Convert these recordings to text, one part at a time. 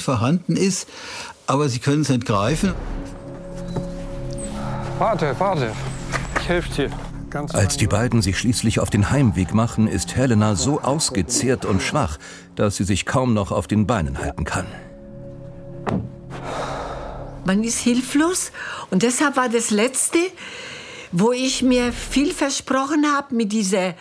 Blut vorhanden ist, aber sie können es nicht greifen. Warte, ich helfe dir. Als die beiden sich schließlich auf den Heimweg machen, ist Helena so ausgezehrt und schwach, dass sie sich kaum noch auf den Beinen halten kann. Man ist hilflos und deshalb war das Letzte, wo ich mir viel versprochen habe mit dieser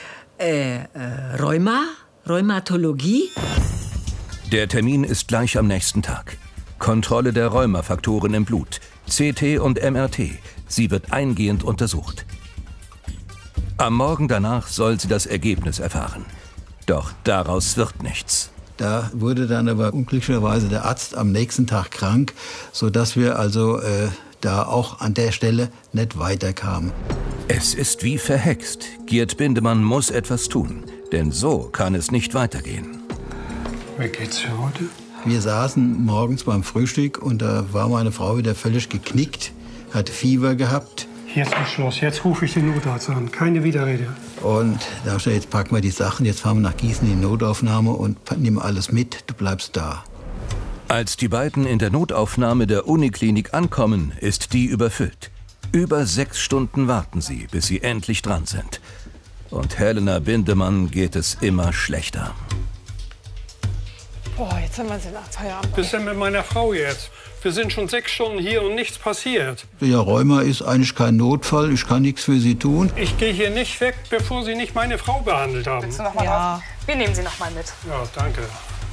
Rheumatologie. Der Termin ist gleich am nächsten Tag. Kontrolle der Rheumafaktoren im Blut, CT und MRT. Sie wird eingehend untersucht. Am Morgen danach soll sie das Ergebnis erfahren. Doch daraus wird nichts. Da wurde dann aber unglücklicherweise der Arzt am nächsten Tag krank, sodass wir also da auch an der Stelle nicht weiterkamen. Es ist wie verhext. Gerd Bindemann muss etwas tun, denn so kann es nicht weitergehen. Wie geht's für heute? Wir saßen morgens beim Frühstück und da war meine Frau wieder völlig geknickt, hat Fieber gehabt. Jetzt ist Schluss, jetzt rufe ich den Notarzt an, keine Widerrede. Und da steht, jetzt packen wir die Sachen, jetzt fahren wir nach Gießen in die Notaufnahme und nehmen alles mit, du bleibst da. Als die beiden in der Notaufnahme der Uniklinik ankommen, ist die überfüllt. Über 6 Stunden warten sie, bis sie endlich dran sind. Und Helena Bindemann geht es immer schlechter. Boah, jetzt haben wir sie nach Feierabend. Was ist denn mit meiner Frau jetzt? Wir sind schon 6 Stunden hier und nichts passiert. Ja, Rheuma ist eigentlich kein Notfall, ich kann nichts für Sie tun. Ich gehe hier nicht weg, bevor Sie nicht meine Frau behandelt haben. Willst du noch mal raus? Wir nehmen sie noch mal mit. Ja, danke.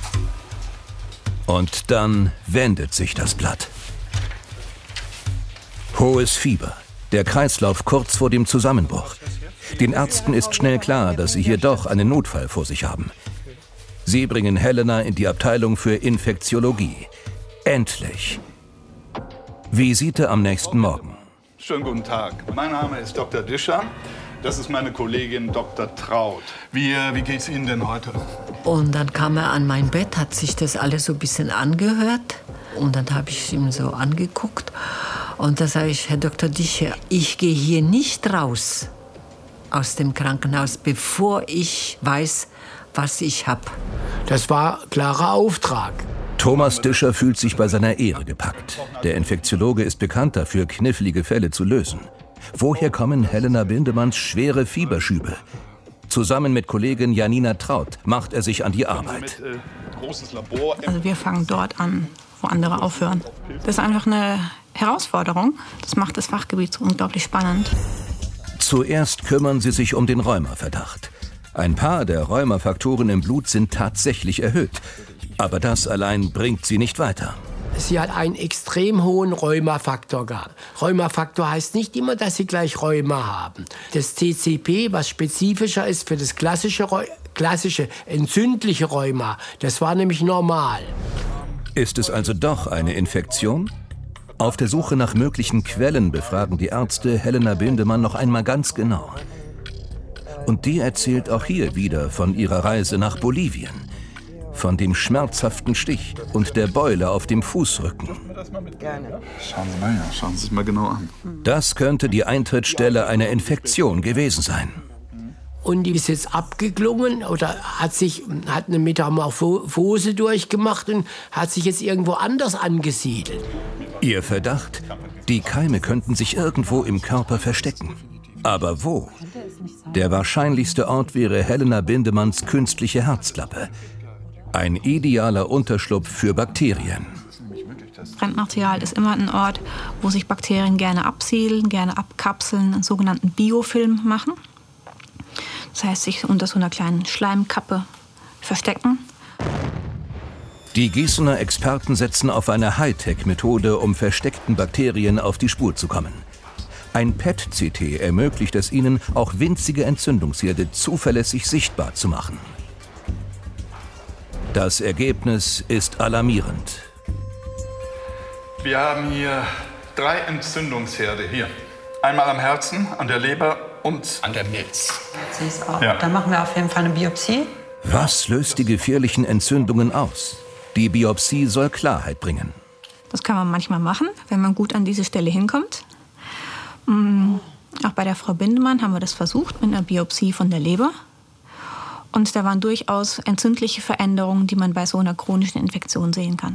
Und dann wendet sich das Blatt. Hohes Fieber, der Kreislauf kurz vor dem Zusammenbruch. Den Ärzten ist schnell klar, dass sie hier doch einen Notfall vor sich haben. Sie bringen Helena in die Abteilung für Infektiologie. Endlich. Visite am nächsten Morgen. Schönen guten Tag. Mein Name ist Dr. Discher. Das ist meine Kollegin Dr. Traut. Wie geht's Ihnen denn heute? Und dann kam er an mein Bett, hat sich das alles so ein bisschen angehört. Und dann habe ich ihm so angeguckt. Und da sage ich, Herr Dr. Discher, ich gehe hier nicht raus aus dem Krankenhaus, bevor ich weiß, was ich habe. Das war klarer Auftrag. Thomas Discher fühlt sich bei seiner Ehre gepackt. Der Infektiologe ist bekannt dafür, knifflige Fälle zu lösen. Woher kommen Helena Bindemanns schwere Fieberschübe? Zusammen mit Kollegin Janina Traut macht er sich an die Arbeit. Also wir fangen dort an, wo andere aufhören. Das ist einfach eine Herausforderung. Das macht das Fachgebiet so unglaublich spannend. Zuerst kümmern sie sich um den Rheumaverdacht. Ein paar der Rheumafaktoren im Blut sind tatsächlich erhöht. Aber das allein bringt sie nicht weiter. Sie hat einen extrem hohen Rheumafaktor gehabt. Rheumafaktor heißt nicht immer, dass Sie gleich Rheuma haben. Das TCP, was spezifischer ist für das klassische entzündliche Rheuma, das war nämlich normal. Ist es also doch eine Infektion? Auf der Suche nach möglichen Quellen befragen die Ärzte Helena Bindemann noch einmal ganz genau. Und die erzählt auch hier wieder von ihrer Reise nach Bolivien. Von dem schmerzhaften Stich und der Beule auf dem Fußrücken. Schauen Sie sich mal genau an. Das könnte die Eintrittsstelle einer Infektion gewesen sein. Und die ist jetzt abgeklungen oder hat eine Metamorphose durchgemacht und hat sich jetzt irgendwo anders angesiedelt. Ihr Verdacht? Die Keime könnten sich irgendwo im Körper verstecken. Aber wo? Der wahrscheinlichste Ort wäre Helena Bindemanns künstliche Herzklappe. Ein idealer Unterschlupf für Bakterien. Brennmaterial ist immer ein Ort, wo sich Bakterien gerne absiedeln, gerne abkapseln, einen sogenannten Biofilm machen. Das heißt, sich unter so einer kleinen Schleimkappe verstecken. Die Gießener Experten setzen auf eine Hightech-Methode, um versteckten Bakterien auf die Spur zu kommen. Ein PET-CT ermöglicht es ihnen, auch winzige Entzündungsherde zuverlässig sichtbar zu machen. Das Ergebnis ist alarmierend. Wir haben hier 3 Entzündungsherde. Hier. Einmal am Herzen, an der Leber und an der Milz. Ja. Dann machen wir auf jeden Fall eine Biopsie. Was löst die gefährlichen Entzündungen aus? Die Biopsie soll Klarheit bringen. Das kann man manchmal machen, wenn man gut an diese Stelle hinkommt. Auch bei der Frau Bindemann haben wir das versucht mit einer Biopsie von der Leber. Und da waren durchaus entzündliche Veränderungen, die man bei so einer chronischen Infektion sehen kann.